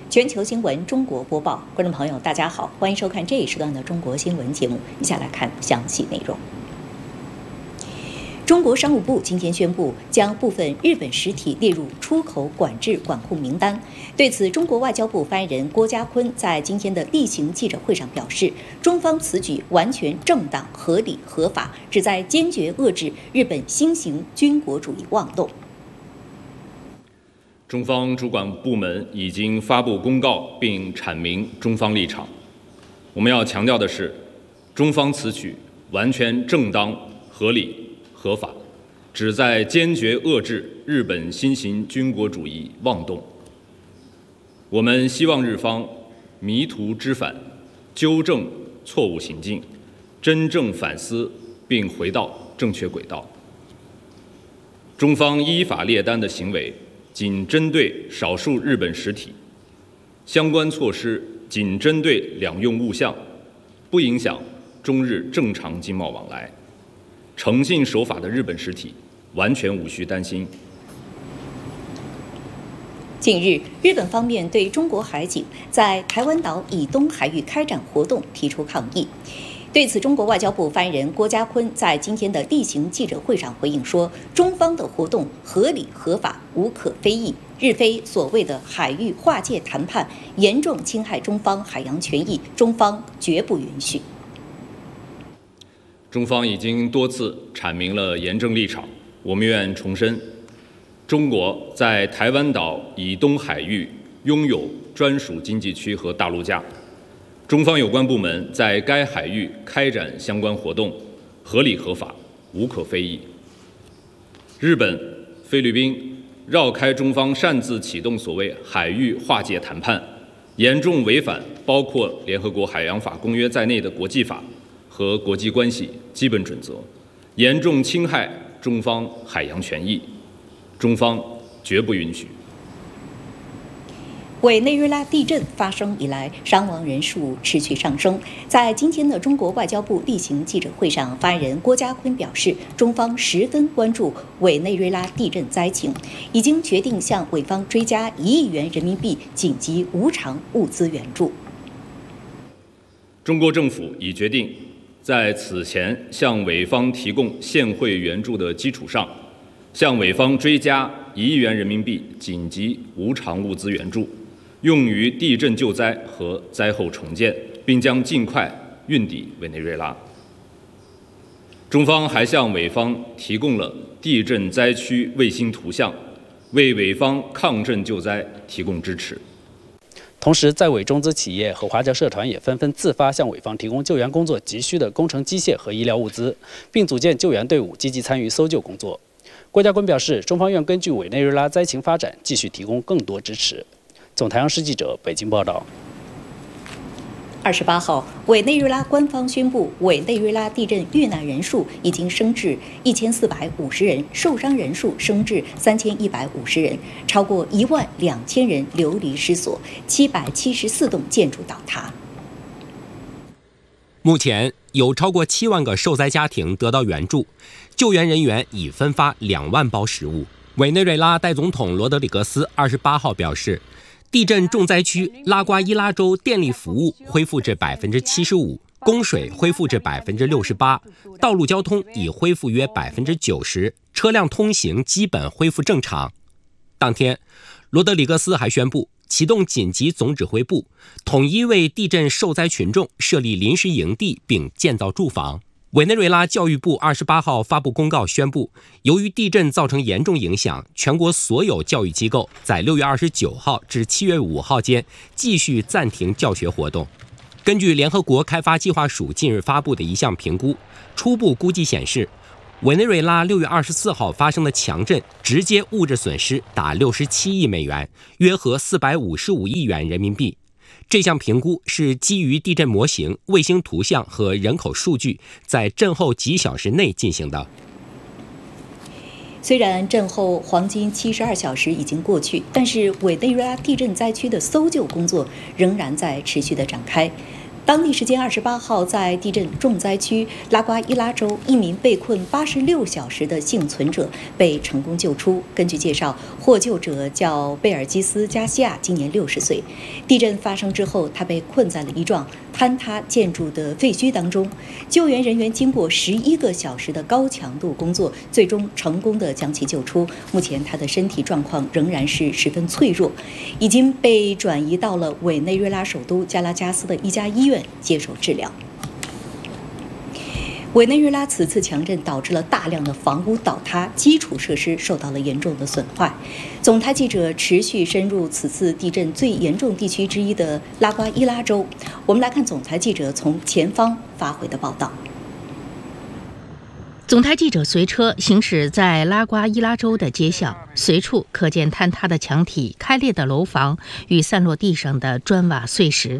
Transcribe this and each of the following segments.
全球新闻中国播报，观众朋友大家好，欢迎收看这一时段的中国新闻节目。以下来看详细内容。中国商务部今天宣布，将部分日本实体列入出口管制管控名单。对此，中国外交部发言人郭家坤在今天的例行记者会上表示，中方此举完全正当、合理、合法，旨在坚决遏制日本新型军国主义妄动。 中方主管部门已经发布公告并阐明中方立场。我们要强调的是，中方此举完全正当、合理、合法，旨在坚决遏制日本新型军国主义妄动。我们希望日方迷途知返，纠正错误行径，真正反思并回到正确轨道。中方依法列单的行为仅针对少数日本实体，相关措施仅针对两用物项，不影响中日正常经贸往来。诚信守法的日本实体完全无需担心。 近日，日本方面对中国海警在台湾岛以东海域开展活动提出抗议。对此，中国外交部发言人郭家坤在今天的例行记者会上回应说，中方的活动合理合法，无可非议。日非所谓的海域划界谈判严重侵害中方海洋权益，中方绝不允许。 中方已经多次阐明了严正立场，我们愿重申，中国在台湾岛以东海域拥有专属经济区和大陆架。中方有关部门在该海域开展相关活动，合理合法，无可非议。日本、菲律宾绕开中方擅自启动所谓海域划界谈判，严重违反包括联合国海洋法公约在内的国际法和国际关系基本准则，严重侵害中方海洋权益，中方绝不允许。 委内瑞拉地震发生以来，伤亡人数持续上升。在今天的中国外交部例行记者会上，发言人郭家坤表示，中方十分关注委内瑞拉地震灾情，已经决定向委方追加1亿元人民币紧急无偿物资援助。 中国政府已决定在此前向委方提供现汇援助的基础上，向委方追加1亿元人民币紧急无偿物资援助，用于地震救灾和灾后重建，并将尽快运抵委内瑞拉。中方还向委方提供了地震灾区卫星图像，为委方抗震救灾提供支持。 同时，在委中资企业和华侨社团也纷纷自发向委方提供救援工作急需的工程机械和医疗物资，并组建救援队伍，积极参与搜救工作。郭家坤表示，中方愿根据委内瑞拉灾情发展，继续提供更多支持。总台央视记者北京报道。 28号，委内瑞拉官方宣布，委内瑞拉地震遇难人数已经升至1450人，受伤人数升至3150人，超过12000人流离失所，774栋建筑倒塌。 目前有超过7万个受灾家庭得到援助，救援人员已分发2万包食物。委内瑞拉代总统罗德里格斯28号表示，地震重灾区拉瓜伊拉州电力服务恢复至75%，供水恢复至68%，道路交通已恢复约90%，车辆通行基本恢复正常。当天，罗德里格斯还宣布启动紧急总指挥部，统一为地震受灾群众设立临时营地并建造住房。委内瑞拉教育部28号发布公告宣布，由于地震造成严重影响，全国所有教育机构在6月29号至7月5号间继续暂停教学活动。根据联合国开发计划署近日发布的一项评估，初步估计显示，委内瑞拉6月24号发生的强震直接物质损失达67亿美元，约合455亿元人民币。这项评估是基于地震模型、卫星图像和人口数据，在震后几小时内进行的。 虽然震后黄金72小时已经过去，但是委内瑞拉地震灾区的搜救工作仍然在持续的展开。 当地时间28号，在地震重灾区拉瓜伊拉州，一名被困86小时的幸存者被成功救出。根据介绍，获救者叫贝尔基斯·加西亚，今年60岁。地震发生之后，他被困在了一幢坍塌建筑的废墟当中。救援人员经过11个小时的高强度工作，最终成功地将其救出。目前他的身体状况仍然是十分脆弱，已经被转移到了委内瑞拉首都加拉加斯的一家医院接受治疗。委内瑞拉此次强震导致了大量的房屋倒塌，基础设施受到了严重的损坏。总台记者持续深入此次地震最严重地区之一的拉瓜伊拉州，我们来看总台记者从前方发回的报道。 总台记者随车行驶在拉瓜伊拉州的街巷，随处可见坍塌的墙体、开裂的楼房与散落地上的砖瓦碎石。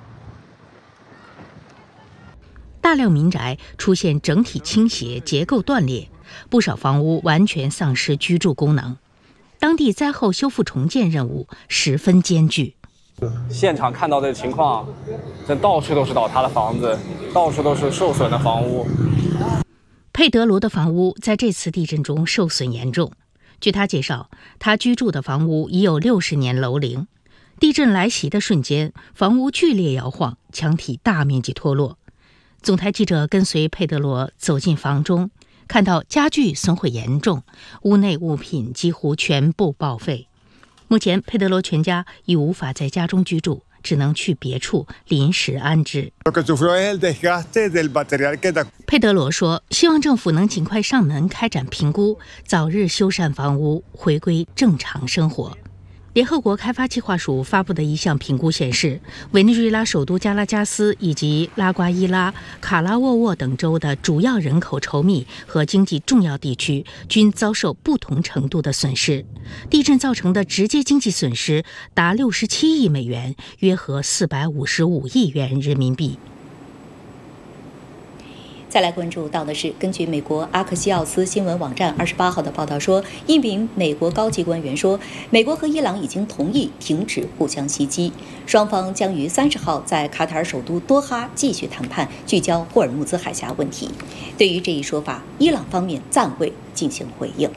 大量民宅出现整体倾斜、结构断裂，不少房屋完全丧失居住功能。当地灾后修复重建任务十分艰巨。 现场看到的情况，这到处都是倒塌的房子，到处都是受损的房屋。 佩德罗的房屋在这次地震中受损严重。据他介绍，他居住的房屋已有60年楼龄。地震来袭的瞬间，房屋剧烈摇晃，墙体大面积脱落。总台记者跟随佩德罗走进房中，看到家具损毁严重，屋内物品几乎全部报废。目前，佩德罗全家已无法在家中居住，只能去别处临时安置。佩德罗说，希望政府能尽快上门开展评估，早日修缮房屋，回归正常生活。联合国开发计划署发布的一项评估显示，委内瑞拉首都加拉加斯以及拉瓜伊拉、卡拉沃沃等州的主要人口稠密和经济重要地区均遭受不同程度的损失。地震造成的直接经济损失达67亿美元，约合455亿元人民币。 再来关注到的是，根据美国阿克西奥斯新闻网站28号的报道说，一名美国高级官员说，美国和伊朗已经同意停止互相袭击，双方将于30号在卡塔尔首都多哈继续谈判，聚焦霍尔木兹海峡问题。对于这一说法，伊朗方面暂未进行回应。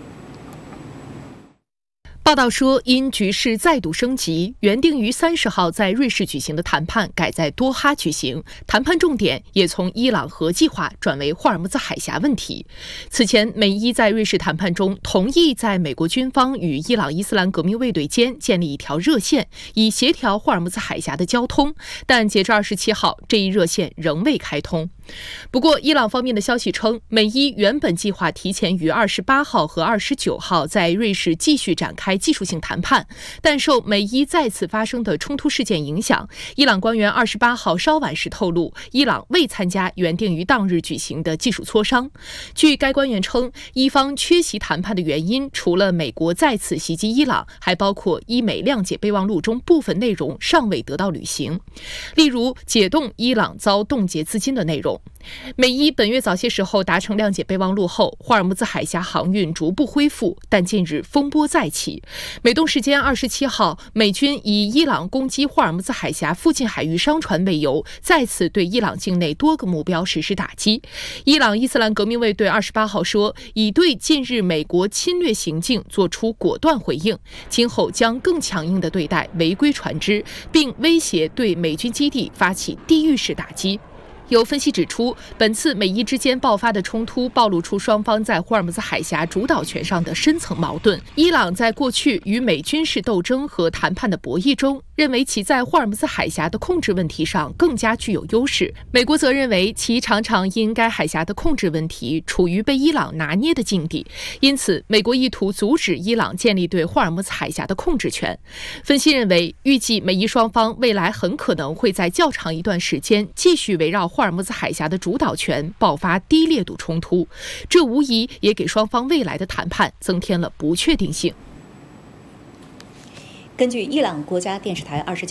报道说，因局势再度升级，原定于30号在瑞士举行的谈判改在多哈举行，谈判重点也从伊朗核计划转为霍尔木兹海峡问题。此前，美伊在瑞士谈判中同意在美国军方与伊朗伊斯兰革命卫队间建立一条热线，以协调霍尔木兹海峡的交通，但截至27号，这一热线仍未开通。不过，伊朗方面的消息称，美伊原本计划提前于28号和29号在瑞士继续展开技术性谈判，但受美伊再次发生的冲突事件影响，伊朗官员28号稍晚时透露，伊朗未参加原定于当日举行的技术磋商。据该官员称，伊方缺席谈判的原因，除了美国再次袭击伊朗，还包括伊美谅解备忘录中部分内容尚未得到履行，例如解冻伊朗遭冻结资金的内容。美伊本月早些时候达成谅解备忘录后，霍尔木兹海峡航运逐步恢复，但近日风波再起。美东时间27号，美军以伊朗攻击霍尔木兹海峡附近海域商船为由，再次对伊朗境内多个目标实施打击。伊朗伊斯兰革命卫队28号说，已对近日美国侵略行径作出果断回应，今后将更强硬地对待违规船只，并威胁对美军基地发起地狱式打击。有分析指出，本次美伊之间爆发的冲突暴露出双方在霍尔木兹海峡主导权上的深层矛盾。伊朗在过去与美军事斗争和谈判的博弈中，认为其在霍尔木兹海峡的控制问题上更加具有优势。美国则认为其常常因该海峡的控制问题处于被伊朗拿捏的境地，因此美国意图阻止伊朗建立对霍尔木兹海峡的控制权。分析认为，预计美伊双方未来很可能会在较长一段时间继续围绕霍尔木兹海峡的主导权爆发低烈度冲突，这无疑也给双方未来的谈判增添了不确定性。 根据伊朗国家电视台29